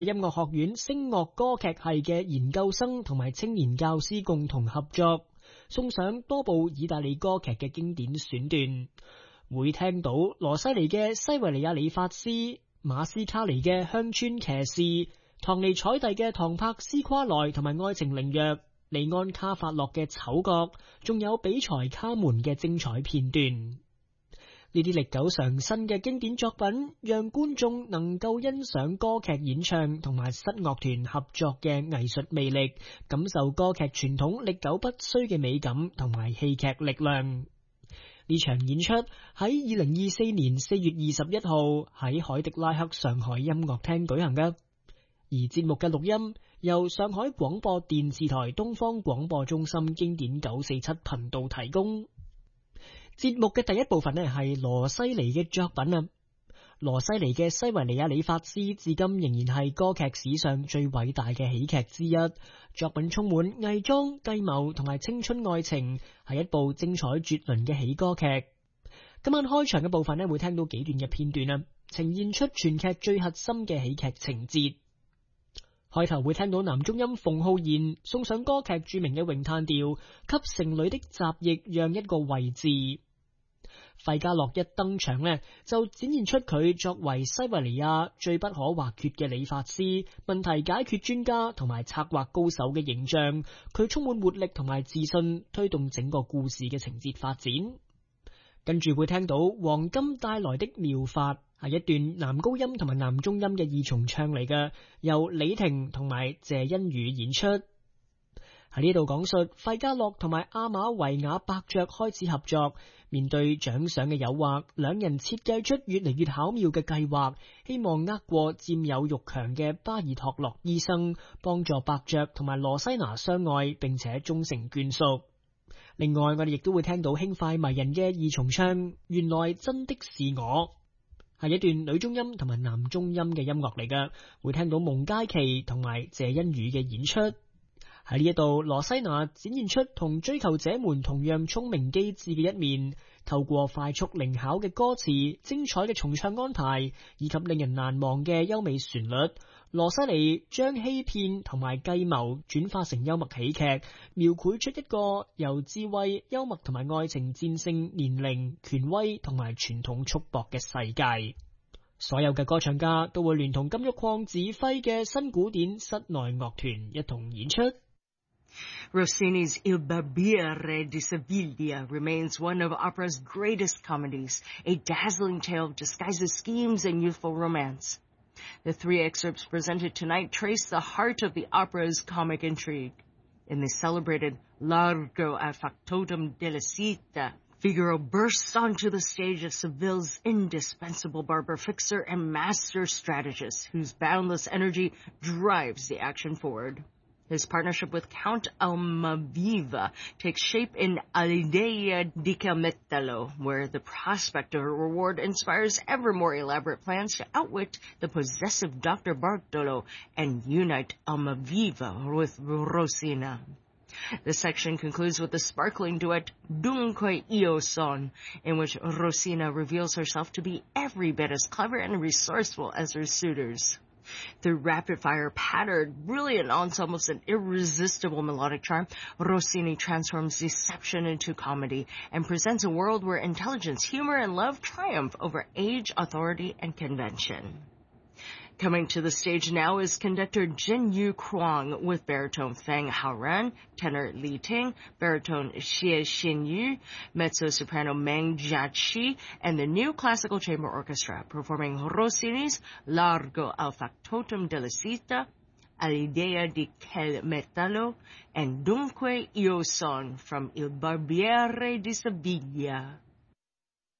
音樂學院聲樂歌劇系嘅研究生同埋青年教師共同合作，送上多部意大利歌劇嘅經典選段。會聽到羅西尼嘅《西維尼亞理髮師》，馬斯卡尼嘅《鄉村騎士》，唐尼采蒂嘅《唐柏斯夸萊》同埋《愛情靈藥》，利安卡法洛嘅《丑角》，仲有比才卡門嘅精彩片段。呢啲歷久常新嘅經典作品，讓觀眾能夠欣賞歌劇演唱同埋室樂團合作嘅藝術魅力，感受歌劇傳統歷久不衰嘅美感同埋戲劇力量。呢場演出喺2024年4月21號喺海迪拉克上海音樂廳舉行嘅，而節目嘅錄音由上海廣播電視台東方廣播中心經典947頻道提供。節目嘅第一部分係羅西尼嘅作品啊。羅西尼嘅《西維尼亞理髮師》至今仍然係歌劇史上最偉大嘅喜劇之一，作品充滿偽裝、計謀同埋青春愛情，係一部精彩絕倫嘅喜歌劇。今晚開場嘅部分會聽到幾段嘅片段啊，呈現出全劇最核心嘅喜劇情節。開頭會聽到男中音馮浩然送上歌劇著名嘅詠嘆調，給城裏的雜役讓一個位置。費加洛一登場就展現出佢作為西維尼亞最不可或缺嘅理髮師、問題解決專家同埋策劃高手嘅形象。佢充滿活力同埋自信，推動整個故事嘅情節發展。跟住會聽到黃金帶來的妙法，係一段男高音同埋男中音嘅二重唱嚟嘅，由李婷同埋謝欣宇演出。喺呢度講述費加洛同埋阿瑪維亞伯爵開始合作，面對獎賞嘅誘惑，兩人設計出越嚟越巧妙嘅計劃，希望呃過佔有欲強嘅巴爾托洛醫生，幫助伯爵同埋羅西娜相愛並且終成眷屬。另外，我哋亦都會聽到輕快迷人嘅二重唱，原來真的是我，係一段女中音同埋男中音嘅音樂嚟嘅，會聽到蒙佳琪同埋謝欣宇嘅演出。喺呢一度，羅西娜展現出同追求者們同樣聰明機智嘅一面，透過快速靈巧嘅歌詞、精彩嘅重唱安排以及令人難忘嘅優美旋律，羅西尼將欺騙同埋計謀轉化成幽默喜劇，描繪出一個由智慧、幽默同埋愛情戰勝年齡、權威同埋傳統束縛嘅世界。所有嘅歌唱家都會聯同金玉礦指揮嘅新古典室內樂團一同演出。 Rossini's Il Barbiere di Sevilla remains one of opera's greatest comedies, a dazzling tale of disguises, schemes, and youthful romance. The three excerpts presented tonight trace the heart of the opera's comic intrigue. In the celebrated Largo al Factotum della Sita, Figaro bursts onto the stage as Seville's indispensable barber fixer and master strategist, whose boundless energy drives the action forward. His partnership with Count Almaviva takes shape in All'idea di Calmettalo, where the prospect of a reward inspires ever more elaborate plans to outwit the possessive Dr. Bartolo and unite Almaviva with Rosina. The section concludes with the sparkling duet Dunque Io Son, in which Rosina reveals herself to be every bit as clever and resourceful as her suitors. Through rapid-fire, patterned, brilliant ensembles and irresistible melodic charm, Rossini transforms deception into comedy and presents a world where intelligence, humor, and love triumph over age, authority, and convention. Coming to the stage now is conductor Jin Yu Kwang with baritone Feng Haoran, tenor Li Ting, baritone Xie Xinyu, mezzo-soprano Meng Jiaqi, and the new classical chamber orchestra performing Rossini's Largo al Factotum della Sita, All'idea di quel metallo, and Dunque Io Son from Il Barbiere di Sevilla.